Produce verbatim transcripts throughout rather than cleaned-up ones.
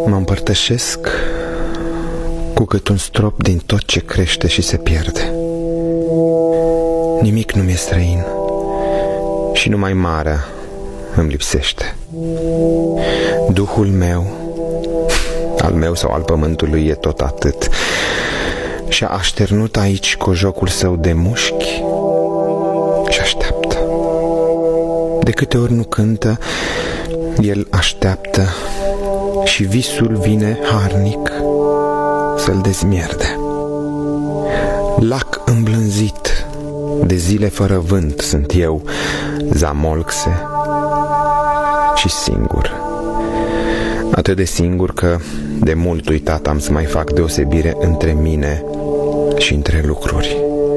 Mă împărtășesc cu cât un strop din tot ce crește și se pierde. Nimic nu mi-e străin și numai marea îmi lipsește. Duhul meu, al meu sau al pământului, e tot atât și-a așternut aici cu jocul său de mușchi și așteaptă. De câte ori nu cântă, el așteaptă și visul vine harnic să-l dezmierde. Lac îmblânzit de zile fără vânt sunt eu, zamolxe și singur. Atât de singur că de mult uitat am să mai fac deosebire între mine și între lucruri.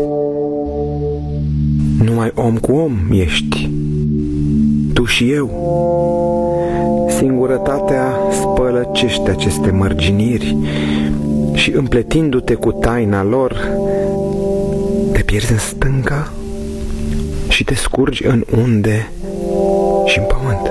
Numai om cu om ești, tu și eu. Singurătatea spălăcește aceste mărginiri și împletindu-te cu taina lor, te pierzi în stânga și te scurgi în unde și în pământ.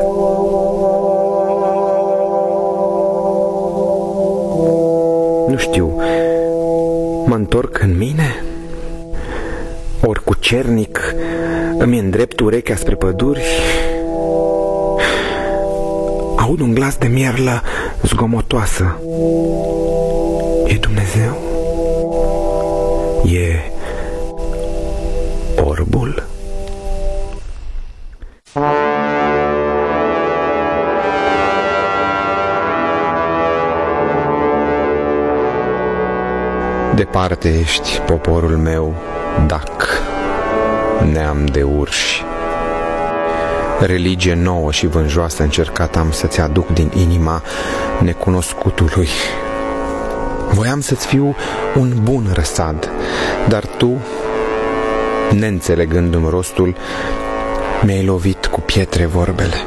Nu știu, mă întorc în mine? Ori cu cernic îmi îndrept urechea spre păduri? Aud un glas de mierlă zgomotoasă. E Dumnezeu? E orbul? Departe ești, poporul meu, dac, neam de urși. Religie nouă și vânjoasă încercat am să-ți aduc din inima necunoscutului. Voiam să-ți fiu un bun răsad, dar tu, neînțelegându-mi rostul, mi-ai lovit cu pietre vorbele.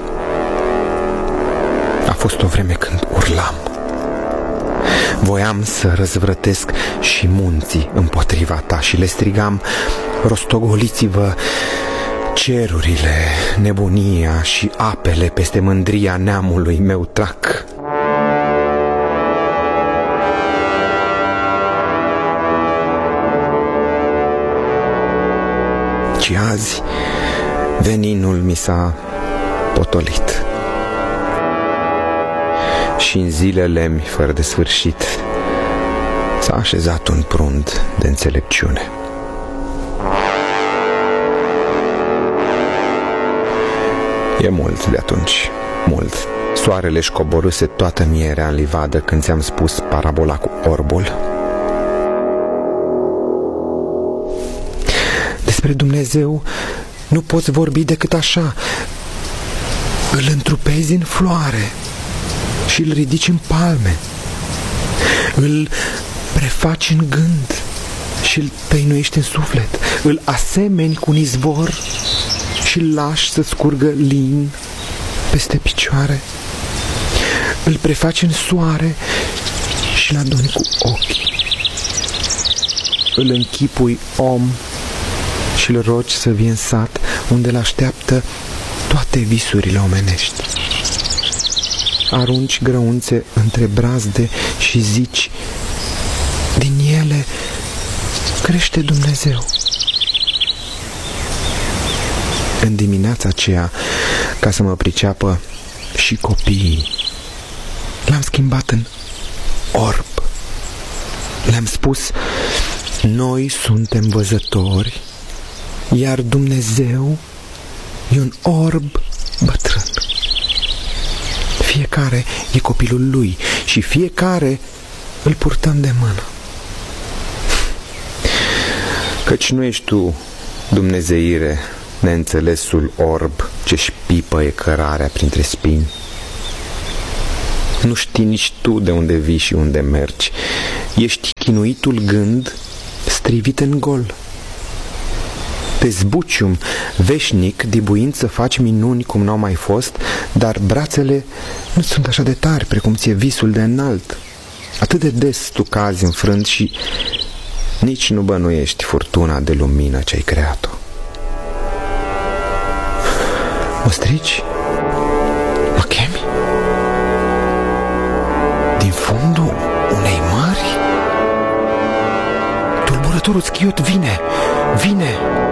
A fost o vreme când urlam. Voiam să răzvrătesc și munții împotriva ta și le strigam: rostogoliți-vă cerurile, nebunia și apele peste mândria neamului meu trac. Și azi veninul mi s-a potolit și în zilele-mi fără de sfârșit s-a așezat un prund de înțelepciune. E mult de atunci, mult. Soarele-și coborâse toată mierea în livadă când ți-am spus parabola cu orbul. Despre Dumnezeu nu poți vorbi decât așa. Îl întrupezi în floare și îl ridici în palme. Îl prefaci în gând și îl tăinuiești în suflet. Îl asemeni cu un izvor și îl lași să scurgă lin peste picioare. Îl prefaci în soare și îl aduni cu ochii. Îl închipui om și îl rogi să vie în sat, unde îl așteaptă toate visurile omenești. Arunci grăunțe între brazde și zici: din ele crește Dumnezeu. În dimineața aceea, ca să mă priceapă și copiii, l-am schimbat în orb. Le-am spus: noi suntem văzători, iar Dumnezeu e un orb bătrân. Fiecare e copilul lui și fiecare îl purtăm de mână. Căci nu ești tu, Dumnezeire, neînțelesul orb ce-și pipăie cărarea printre spini. Nu știi nici tu de unde vii și unde mergi. Ești chinuitul gând strivit în gol. Te zbucium veșnic, dibuind să faci minuni cum n-au mai fost, dar brațele nu sunt așa de tari precum ție visul de înalt. Atât de des tu cazi înfrânt și nici nu bănuiești furtuna de lumină ce-ai creat-o. Mă strigi? Mă chemi? doctorul Schiot vine, vine.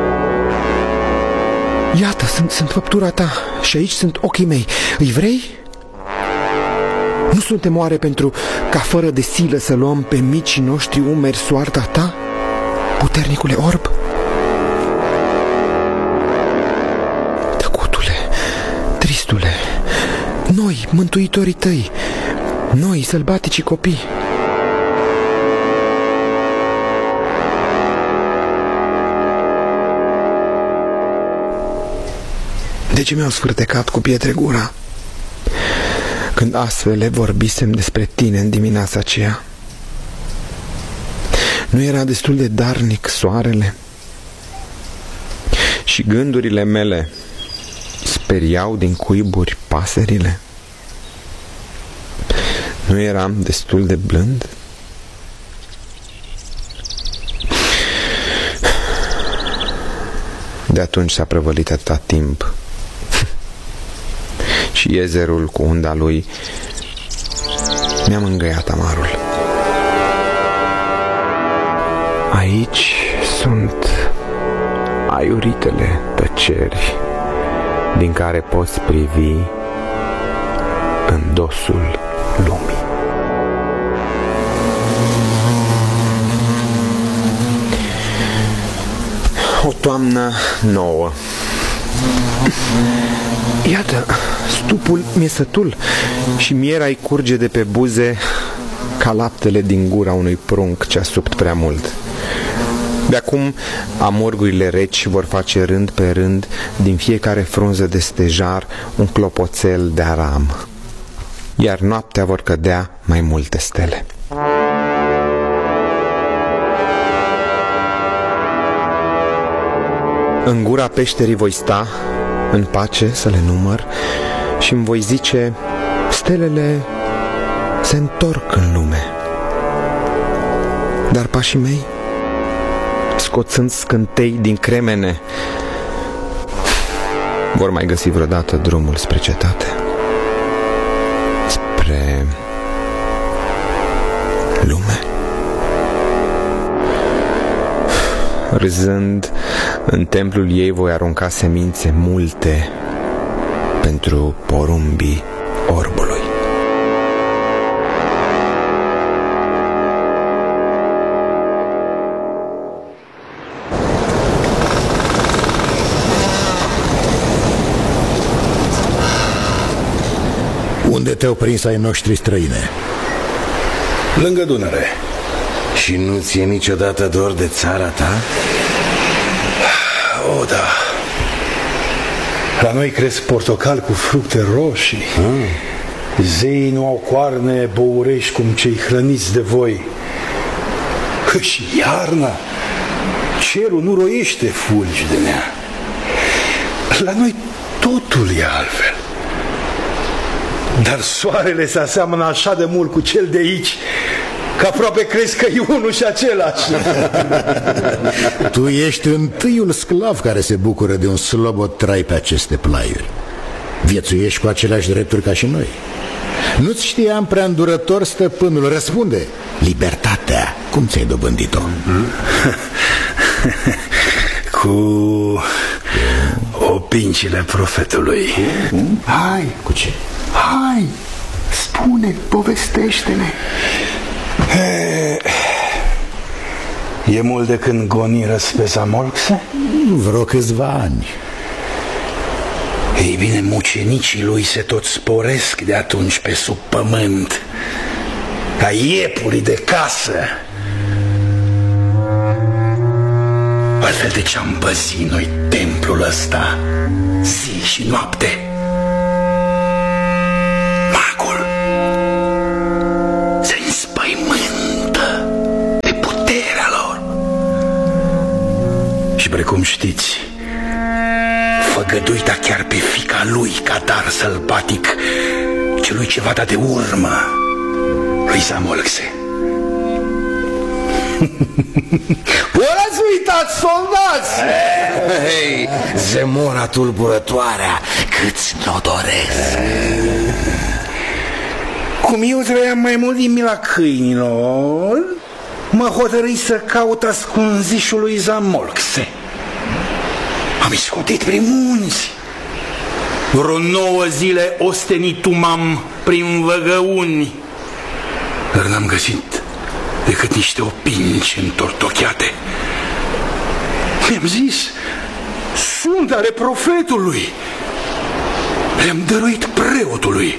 Iată, sunt, sunt făptura ta și aici sunt ochii mei. Îi vrei? Nu suntem oare pentru ca fără de silă să luăm pe micii noștri umeri soarta ta, puternicule orb? Tăcutule, tristule, noi, mântuitorii tăi, noi, sălbaticii copii. De ce mi-au sfârtecat cu pietre gura când astfel le vorbisem despre tine în dimineața aceea? Nu era destul de darnic soarele? Și gândurile mele speriau din cuiburi paserile? Nu eram destul de blând? De atunci s-a prăvălit atâta timp și iezerul cu unda lui mi-a mângâiat amarul. Aici sunt aiuritele tăceri din care poți privi în dosul lumii. O toamnă nouă. Iată, stupul mi-e sătul și mierea-i curge de pe buze ca laptele din gura unui prunc ce a subt prea mult. De acum amorgurile reci vor face rând pe rând din fiecare frunză de stejar un clopoțel de aram, iar noaptea vor cădea mai multe stele. În gura peșterii voi sta, în pace să le număr, și îmi voi zice: stelele se întorc în lume. Dar pașii mei, scoțând scântei din cremene, vor mai găsi vreodată drumul spre cetate, spre lume. Râzând, în templul ei voi arunca semințe multe pentru porumbii orbului. Unde te-au prins ai noștri străine? Lângă Dunăre. Și nu ți-e niciodată dor de țara ta? O, da. La noi cresc portocali cu fructe roșii. mm. Zeii nu au coarne bourești cum cei hrăniți de voi. Și iarna cerul nu roiește fulgi de nea. La noi totul e altfel. Dar soarele se aseamănă așa de mult cu cel de aici că aproape crezi că e unul și același. Tu ești întâiul sclav care se bucură de un slobod trai pe aceste plaiuri. Viețuiești cu aceleași drepturi ca și noi. Nu-ți știam prea îndurător stăpânul. Răspunde, libertatea, cum ți-ai dobândit-o? Cu opincile profetului. Hai, cu ce? Hai, spune, povestește-ne. E, e mult de când goniră pe Zamolxe? Vreo câțiva ani. Ei bine, mucenicii lui se tot sporesc de atunci pe sub pământ, ca iepurii de casă. Altfel de ce-am băzit noi templul ăsta zi și noapte? Magul se înspăimântă de puterea lor. Și precum știți, făgăduita chiar pe fiica lui ca dar sălbatic celui ce va da de urmă lui Zamolxe. Ori ați uitat, soldați! Hei, Zemora tulburătoarea, câți n-o doresc. Cum eu trăiam mai mult din mila câinilor, mă hotărâi să caut ascunzișul lui Zamolxe. Am iscotit prin munți. Vreo nouă zile ostenitum-am prin văgăuni, dar n-am găsit decât niște opinci întortocheate. Mi-am zis, sunt ale profetului. Le-am dăruit preotului.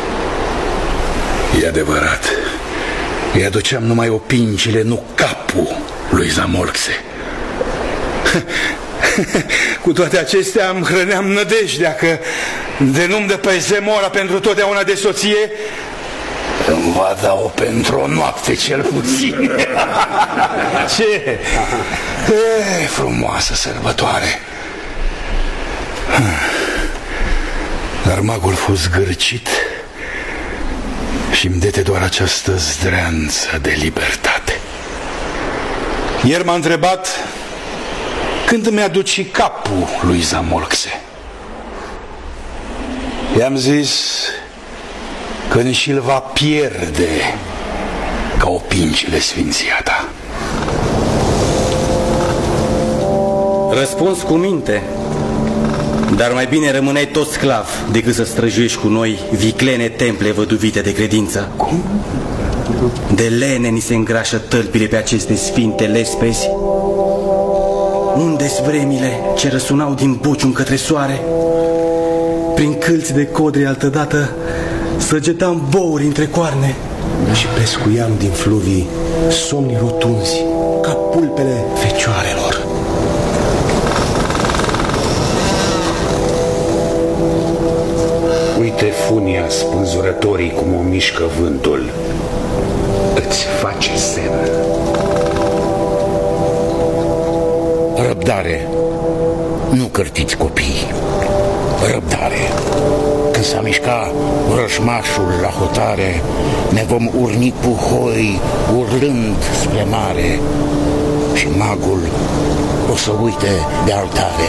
E adevărat, îi aduceam numai opincile, nu capul lui Zamolxe. Cu toate acestea îmi hrăneam nădejdea că de nu-mi dă pe Zemora pentru totdeauna de soție, îmi va da-o pentru o noapte cel puțin. Ce? E, frumoasă sărbătoare. Dar magul fost zgârcit și-mi dete doar această zdreanță de libertate. Ieri m-a întrebat când îmi aduci capul lui Zamolxe. I-am zis când și-l va pierde ca opincile sfinția ta. Răspuns cu minte, dar mai bine rămâneai tot sclav decât să străjuiești cu noi viclene temple văduvite de credință. Cum? De lene ni se îngrașă tălpile pe aceste sfinte lespezi. Unde-s vremile ce răsunau din bucium către soare? Prin câlți de codri altădată săgetam bouri între coarne și pescuiam din fluvii somni rotunzi ca pulpele fecioarelor. Uite funia spânzurătorii cum o mișcă vântul. Îți face semn. Răbdare, nu cârtiți copiii. Răbdare. Când s-a mișcat vrăjmașul la hotare, ne vom urni puhoi urlând spre mare și magul o să uite de altare.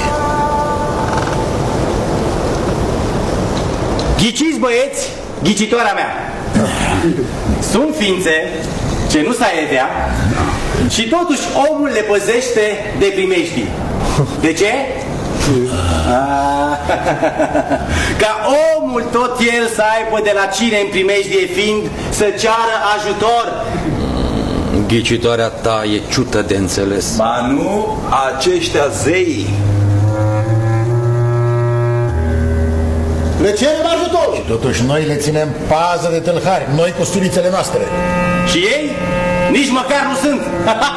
Ghiciți, băieți, ghicitoarea mea. Sunt ființe ce nu s-a evea și totuși omul le păzește de primejdii. De ce? Ca omul tot el să aibă de la cine în primejdie fiind să ceară ajutor. Ghicitoarea ta e ciută de înțeles. Ba nu, aceștia zei. Le cerem ajutor. Și totuși noi le ținem pază de tâlhari, noi cu sturițele noastre. Și ei nici măcar nu sunt.